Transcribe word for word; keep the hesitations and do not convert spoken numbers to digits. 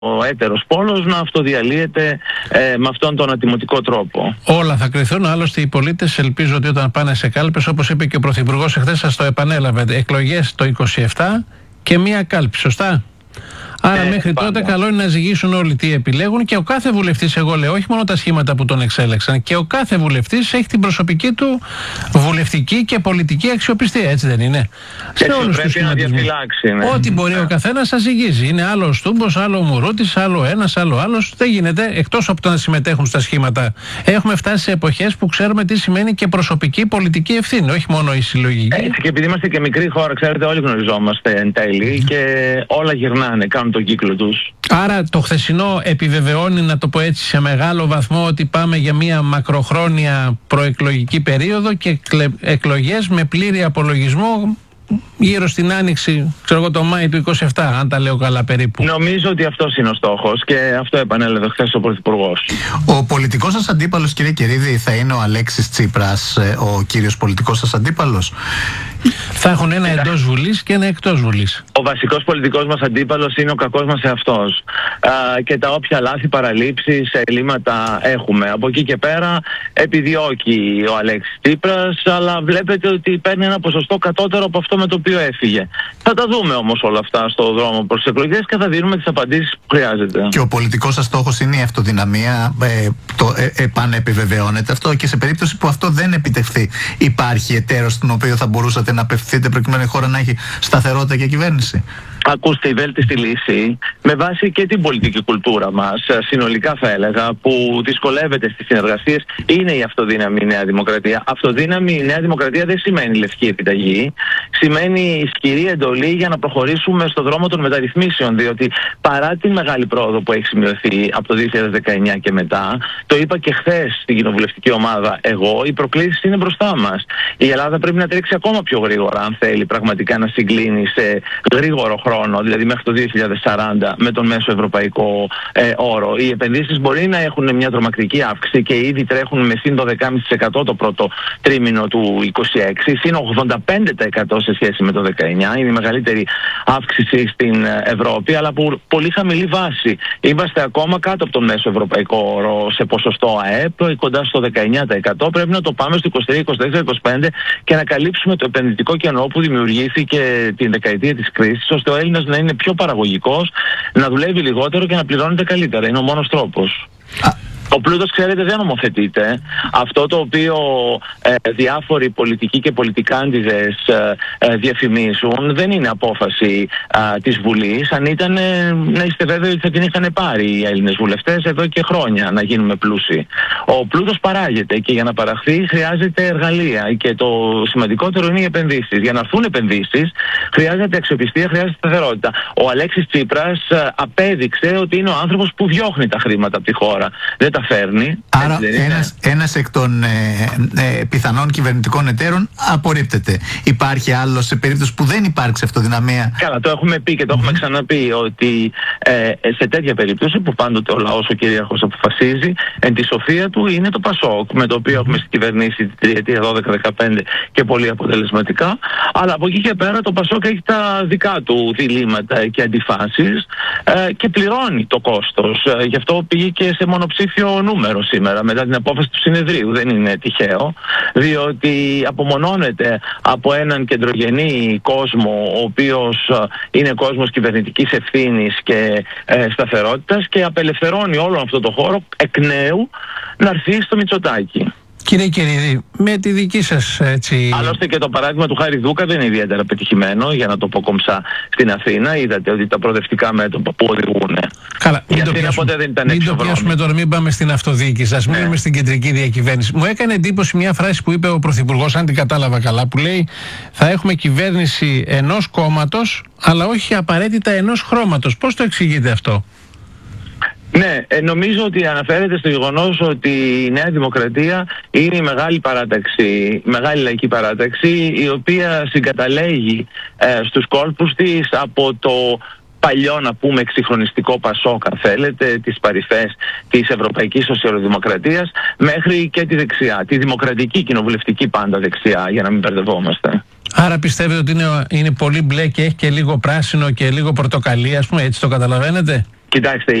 ο έτερος πόλος να αυτοδιαλύεται ε, με αυτόν τον ατιμωτικό τρόπο. Όλα θα κρυθούν. Άλλωστε οι πολίτες ελπίζω ότι όταν πάνε σε κάλπες, όπως είπε και ο Πρωθυπουργός εχθές, σας το επανέλαβε, εκλογές το είκοσι επτά και μία κάλπη, σωστά? Άρα ε, μέχρι πάντα. τότε καλό είναι να ζυγίσουν όλοι τι επιλέγουν και ο κάθε βουλευτής, εγώ λέω, όχι μόνο τα σχήματα που τον εξέλεξαν, και ο κάθε βουλευτής έχει την προσωπική του βουλευτική και πολιτική αξιοπιστία, έτσι δεν είναι? Σε όλους τους σχηματισμούς. Ναι. Ό,τι μπορεί ο καθένας θα ζυγίζει. Είναι άλλο ο Στούμπος, άλλο ο Μουρούτης, άλλο ένας, άλλο άλλος. Δεν γίνεται, εκτός από το να συμμετέχουν στα σχήματα. Έχουμε φτάσει σε εποχές που ξέρουμε τι σημαίνει και προσωπική πολιτική ευθύνη, όχι μόνο η συλλογική. Έτσι, και επειδή είμαστε και μικρή χώρα, ξέρετε, όλοι γνωριζόμαστε εν τέλει και όλα γυρνάνε, κάνουν τον κύκλο τους. Άρα το χθεσινό επιβεβαιώνει, να το πω έτσι, σε μεγάλο βαθμό ότι πάμε για μια μακροχρόνια προεκλογική περίοδο και εκλογές με πλήρη απολογισμό γύρω στην Άνοιξη, ξέρω εγώ, το Μάη του είκοσι επτά, αν τα λέω καλά περίπου. Νομίζω ότι αυτός είναι ο στόχος και αυτό επανέλαβε χθες ο Πρωθυπουργός. Ο πολιτικός σας αντίπαλος, κύριε Κερίδη, θα είναι ο Αλέξης Τσίπρας, ο κύριος πολιτικός σας αντίπαλος? Θα έχουν ένα εντός Βουλής και ένα εκτός Βουλής. Ο βασικός πολιτικός μας αντίπαλος είναι ο κακός μας εαυτός. Α, και τα όποια λάθη, παραλήψεις, ελλείμματα έχουμε. Από εκεί και πέρα επιδιώκει ο Αλέξης Τσίπρας, αλλά βλέπετε ότι παίρνει ένα ποσοστό κατώτερο από αυτό με το οποίο έφυγε. Θα τα δούμε όμως όλα αυτά στο δρόμο προς τις εκλογές και θα δίνουμε τις απαντήσεις που χρειάζεται. Και ο πολιτικός σας στόχος είναι η αυτοδυναμία, ε, το ε, επανεπιβεβαιώνεται αυτό, και σε περίπτωση που αυτό δεν επιτευχθεί, υπάρχει εταίρος στον οποίο θα μπορούσατε να απευθυνθείτε προκειμένου η χώρα να έχει σταθερότητα και κυβέρνηση? Ακούστε, η βέλτιστη λύση, με βάση και την πολιτική κουλτούρα μας, συνολικά θα έλεγα, που δυσκολεύεται στις συνεργασίες, είναι η αυτοδύναμη Νέα Δημοκρατία. Αυτοδύναμη η Νέα Δημοκρατία δεν σημαίνει λευκή επιταγή, σημαίνει ισχυρή εντολή για να προχωρήσουμε στον δρόμο των μεταρρυθμίσεων, διότι παρά τη μεγάλη πρόοδο που έχει σημειωθεί από το δύο χιλιάδες δεκαεννιά και μετά, το είπα και χθες στην κοινοβουλευτική ομάδα εγώ, οι προκλήσεις είναι μπροστά μας. Η Ελλάδα πρέπει να τρέξει ακόμα πιο γρήγορα, αν θέλει πραγματικά να συγκλίνει σε γρήγορο χρόνο, δηλαδή μέχρι το δύο χιλιάδες σαράντα, με τον μέσο ευρωπαϊκό ε, όρο. Οι επενδύσεις μπορεί να έχουν μια τρομακτική αύξηση και ήδη τρέχουν με συν δώδεκα κόμμα πέντε τοις εκατό το πρώτο τρίμηνο του είκοσι έξι, συν ογδόντα πέντε τοις εκατό σε σχέση με το δεκαεννιά. Είναι η μεγαλύτερη αύξηση στην Ευρώπη, αλλά από πολύ χαμηλή βάση. Είμαστε ακόμα κάτω από τον μέσο ευρωπαϊκό όρο σε ποσοστό ΑΕΠ, κοντά στο δεκαεννιά τοις εκατό. Πρέπει να το πάμε στο είκοσι τρία, είκοσι τέσσερα, είκοσι πέντε και να καλύψουμε το επενδυτικό κενό που δημιουργήθηκε την δεκαετία της κρίσης, ώστε ο Έλληνας να είναι πιο παραγωγικός, να δουλεύει λιγότερο και να πληρώνεται καλύτερα. Είναι ο μόνος τρόπος. Ο πλούτος, ξέρετε, δεν νομοθετείται. Αυτό το οποίο ε, διάφοροι πολιτικοί και πολιτικάντιδες ε, ε, διαφημίζουν δεν είναι απόφαση ε, της Βουλής. Αν ήταν, ε, να είστε βέβαιοι ότι θα την είχαν πάρει οι Έλληνες βουλευτές εδώ και χρόνια να γίνουμε πλούσιοι. Ο πλούτος παράγεται και για να παραχθεί χρειάζεται εργαλεία και το σημαντικότερο είναι οι επενδύσεις. Για να έρθουν επενδύσεις χρειάζεται αξιοπιστία, χρειάζεται σταθερότητα. Ο Αλέξης Τσίπρας ε, απέδειξε ότι είναι ο άνθρωπος που διώχνει τα χρήματα από τη χώρα. Δεν τα φέρνει. Άρα ένας, ένας εκ των ε, ε, πιθανών κυβερνητικών εταίρων απορρίπτεται. Υπάρχει άλλος σε περίπτωση που δεν υπάρξει αυτοδυναμία? Καλά, το έχουμε πει και το έχουμε ξαναπεί ότι ε, σε τέτοια περίπτωση που πάντοτε ο λαός, ο κυρίαρχος αποφασίζει, εν τη σοφία του είναι το ΠΑΣΟΚ, με το οποίο έχουμε στην κυβερνήσει την τριετία δώδεκα δεκαπέντε και πολύ αποτελεσματικά. Αλλά από εκεί και πέρα το ΠΑΣΟΚ έχει τα δικά του διλήμματα και αντιφάσεις ε, και πληρώνει το κόστος. Ε, γι' αυτό πήγε και σε μονοψήφιο νούμερο σήμερα μετά την απόφαση του συνεδρίου. Δεν είναι τυχαίο, διότι απομονώνεται από έναν κεντρογενή κόσμο, ο οποίος είναι κόσμος κυβερνητικής ευθύνης και ε, σταθερότητας, και απελευθερώνει όλο αυτό το χώρο εκ νέου να έρθει στο Μητσοτάκη. Κύριε Κερίδη, με τη δική σας έτσι... Άλλωστε και το παράδειγμα του Χάρη Δούκα δεν είναι ιδιαίτερα πετυχημένο, για να το πω κομψά, στην Αθήνα. Είδατε ότι τα προοδευτικά μέτωπα που οδηγούν. Καλά, μην το πιάσουμε, δεν ήταν μην το πιάσουμε τώρα, μην πάμε στην αυτοδιοίκηση. Σας μείνουμε ναι. στην κεντρική διακυβέρνηση. Μου έκανε εντύπωση μια φράση που είπε ο Πρωθυπουργός, αν την κατάλαβα καλά, που λέει θα έχουμε κυβέρνηση ενός κόμματος, αλλά όχι απαραίτητα ενός χρώματος. Πώς το εξηγείτε αυτό? Ναι, ε, νομίζω ότι αναφέρεται στο γεγονός ότι η Νέα Δημοκρατία είναι η μεγάλη παράταξη, μεγάλη λαϊκή παράταξη, η οποία συγκαταλέγει ε, στους κόλπους της από το παλιό, να πούμε, εξυγχρονιστικό ΠΑΣΟΚ, αν θέλετε, τις παρυφές της Ευρωπαϊκής Σοσιαλδημοκρατίας, μέχρι και τη δεξιά, τη δημοκρατική κοινοβουλευτική πάντα δεξιά, για να μην μπερδευόμαστε. Άρα πιστεύετε ότι είναι, είναι πολύ μπλε και έχει και λίγο πράσινο και λίγο πορτοκαλί, ας πούμε, έτσι το καταλαβαίνετε? Κοιτάξτε,